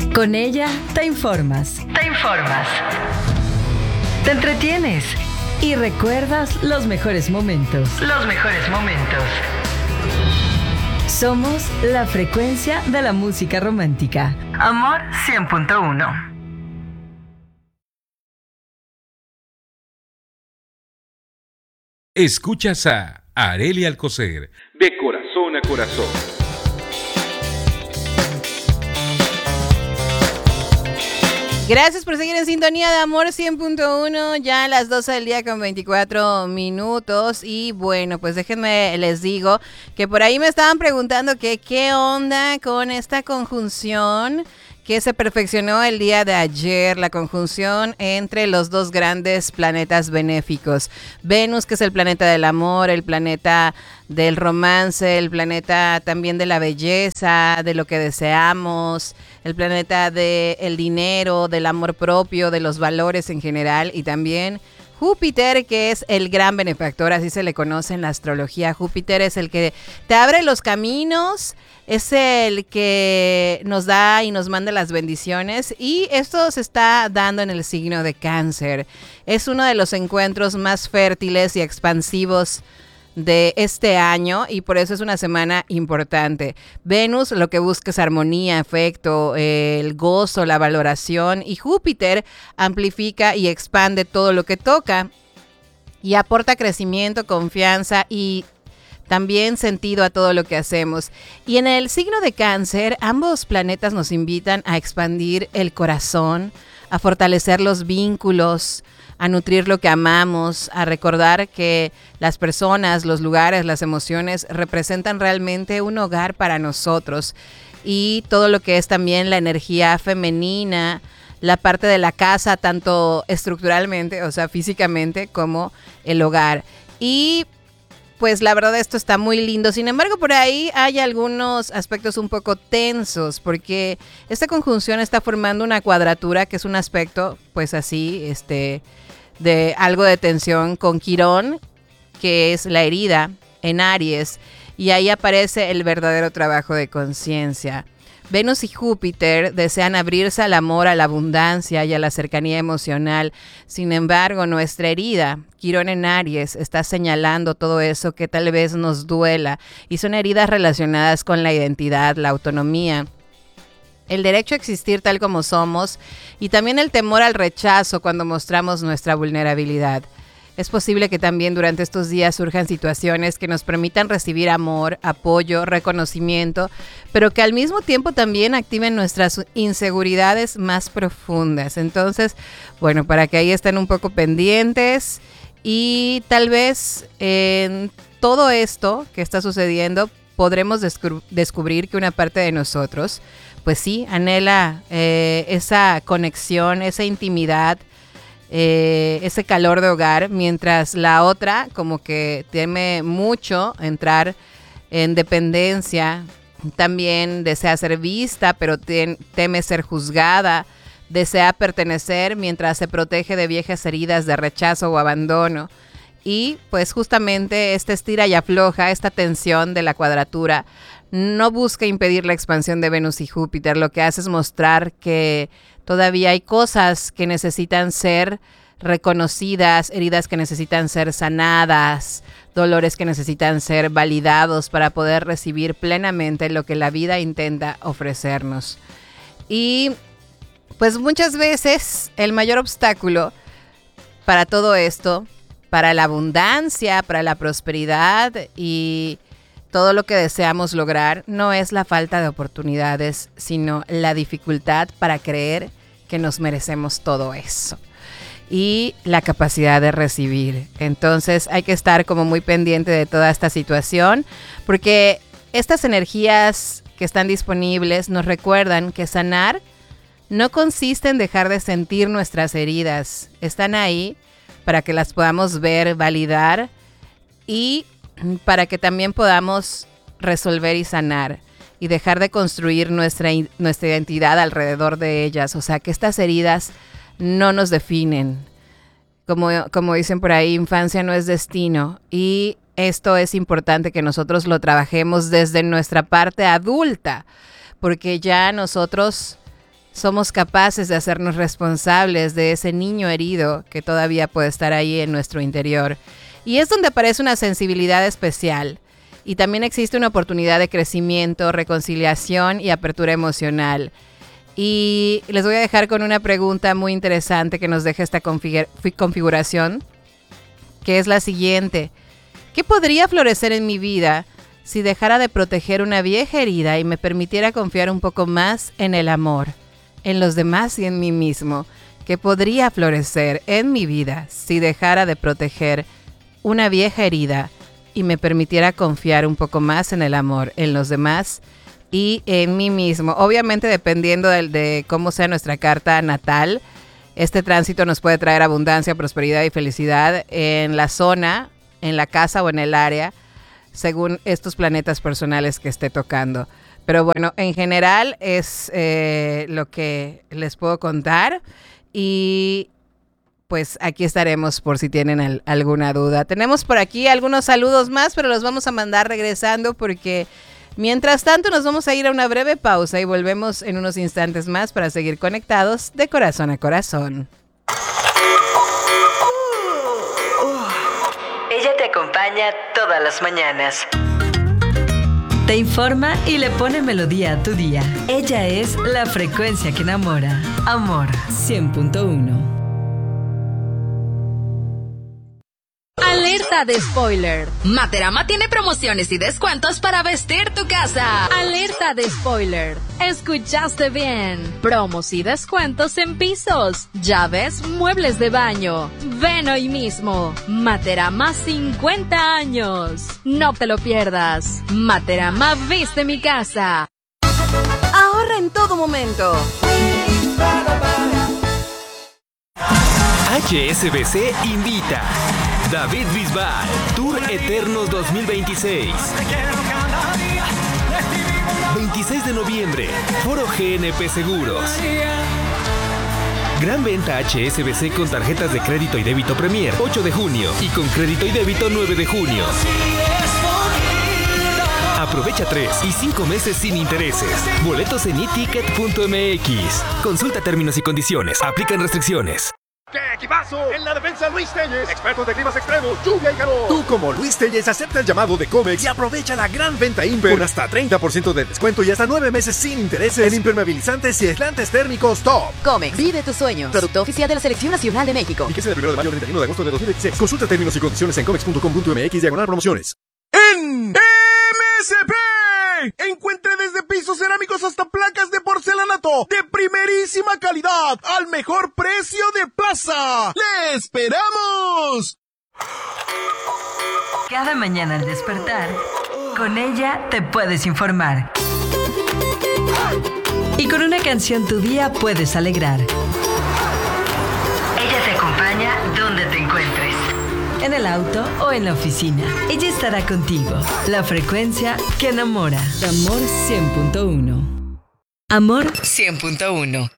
Con ella te informas. Te entretienes y recuerdas los mejores momentos. Somos la frecuencia de la música romántica. Amor 100.1. Escuchas a Arely Alcocer, de corazón a corazón. Gracias por seguir en sintonía de Amor 100.1, ya a las 12 del día con 24 minutos. Y bueno, pues déjenme les digo que por ahí me estaban preguntando que qué onda con esta conjunción que se perfeccionó el día de ayer, la conjunción entre los dos grandes planetas benéficos. Venus, que es el planeta del amor, el planeta del romance, el planeta también de la belleza, de lo que deseamos, el planeta del dinero, del amor propio, de los valores en general, y también Júpiter, que es el gran benefactor, así se le conoce en la astrología. Júpiter es el que te abre los caminos, es el que nos da y nos manda las bendiciones, y esto se está dando en el signo de Cáncer. Es uno de los encuentros más fértiles y expansivos de este año, y por eso es una semana importante. Venus lo que busca es armonía, afecto, el gozo, la valoración, y Júpiter amplifica y expande todo lo que toca y aporta crecimiento, confianza y también sentido a todo lo que hacemos. Y en el signo de Cáncer, ambos planetas nos invitan a expandir el corazón, a fortalecer los vínculos, a nutrir lo que amamos, a recordar que las personas, los lugares, las emociones representan realmente un hogar para nosotros, y todo lo que es también la energía femenina, la parte de la casa, tanto estructuralmente, o sea, físicamente, como el hogar. Y pues la verdad esto está muy lindo. Sin embargo, por ahí hay algunos aspectos un poco tensos, porque esta conjunción está formando una cuadratura, que es un aspecto, pues así, de algo de tensión con Quirón, que es la herida en Aries, y ahí aparece el verdadero trabajo de conciencia. Venus y Júpiter desean abrirse al amor, a la abundancia y a la cercanía emocional. Sin embargo, nuestra herida, Quirón en Aries, está señalando todo eso que tal vez nos duela, y son heridas relacionadas con la identidad, la autonomía, el derecho a existir tal como somos, y también el temor al rechazo cuando mostramos nuestra vulnerabilidad. Es posible que también durante estos días surjan situaciones que nos permitan recibir amor, apoyo, reconocimiento, pero que al mismo tiempo también activen nuestras inseguridades más profundas. Entonces, bueno, para que ahí estén un poco pendientes, y tal vez en todo esto que está sucediendo podremos descubrir que una parte de nosotros, pues sí, anhela esa conexión, esa intimidad, ese calor de hogar, mientras la otra como que teme mucho entrar en dependencia, también desea ser vista, pero teme ser juzgada, desea pertenecer mientras se protege de viejas heridas de rechazo o abandono. Y pues justamente esta estira y afloja, esta tensión de la cuadratura, no busca impedir la expansión de Venus y Júpiter. Lo que hace es mostrar que todavía hay cosas que necesitan ser reconocidas, heridas que necesitan ser sanadas, dolores que necesitan ser validados para poder recibir plenamente lo que la vida intenta ofrecernos. Y pues muchas veces el mayor obstáculo para todo esto, para la abundancia, para la prosperidad y todo lo que deseamos lograr, no es la falta de oportunidades, sino la dificultad para creer que nos merecemos todo eso y la capacidad de recibir. Entonces hay que estar como muy pendiente de toda esta situación, porque estas energías que están disponibles nos recuerdan que sanar no consiste en dejar de sentir nuestras heridas. Están ahí para que las podamos ver, validar, y para que también podamos resolver y sanar y dejar de construir nuestra identidad alrededor de ellas. O sea, que estas heridas no nos definen. Como dicen por ahí, infancia no es destino. Y esto es importante que nosotros lo trabajemos desde nuestra parte adulta, porque ya nosotros somos capaces de hacernos responsables de ese niño herido que todavía puede estar ahí en nuestro interior. Y es donde aparece una sensibilidad especial. Y también existe una oportunidad de crecimiento, reconciliación y apertura emocional. Y les voy a dejar con una pregunta muy interesante que nos deja esta configuración, que es la siguiente. ¿Qué podría florecer en mi vida si dejara de proteger una vieja herida y me permitiera confiar un poco más en el amor, en los demás y en mí mismo? ¿Qué podría florecer en mi vida si dejara de proteger una vieja herida y me permitiera confiar un poco más en el amor, en los demás y en mí mismo? Obviamente, dependiendo de cómo sea nuestra carta natal, este tránsito nos puede traer abundancia, prosperidad y felicidad en la zona, en la casa o en el área, según estos planetas personales que esté tocando. Pero bueno, en general es lo que les puedo contar y pues aquí estaremos por si tienen alguna duda. Tenemos por aquí algunos saludos más, pero los vamos a mandar regresando porque mientras tanto nos vamos a ir a una breve pausa y volvemos en unos instantes más para seguir conectados de corazón a corazón. Ella te acompaña todas las mañanas. Te informa y le pone melodía a tu día. Ella es la frecuencia que enamora. Amor 100.1. Alerta de spoiler. Materama tiene promociones y descuentos para vestir tu casa. Alerta de spoiler. Escuchaste bien. Promos y descuentos en pisos, llaves, muebles de baño. Ven hoy mismo. Materama 50 años. No te lo pierdas. Materama viste mi casa. Ahorra en todo momento. HSBC invita. David Bisbal, Tour Eternos 2026. 26 de noviembre, Foro GNP Seguros. Gran venta HSBC con tarjetas de crédito y débito Premier 8 de junio y con crédito y débito 9 de junio. Aprovecha 3 y 5 meses sin intereses. Boletos en eticket.mx. Consulta términos y condiciones. Aplican restricciones. ¡Qué equipazo! En la defensa, Luis Telles, expertos de climas extremos, lluvia y calor. Tú, como Luis Telles, acepta el llamado de Comex y aprovecha la gran venta Imper con hasta 30% de descuento y hasta 9 meses sin intereses en impermeabilizantes y aislantes térmicos top. Comex, vive tus sueños. Producto oficial de la Selección Nacional de México. Y que sea del 1 de mayo al 31 de agosto de 2016. Consulta términos y condiciones en comex.com.mx/promociones. En MSP. Encuentre desde pisos cerámicos hasta placas de porcelanato de primerísima calidad al mejor precio de plaza. ¡Le esperamos! Cada mañana al despertar, con ella te puedes informar. Y con una canción tu día puedes alegrar. Ella te acompaña donde te encuentres. En el auto o en la oficina. Ella estará contigo. La frecuencia que enamora. Amor 100.1. Amor 100.1.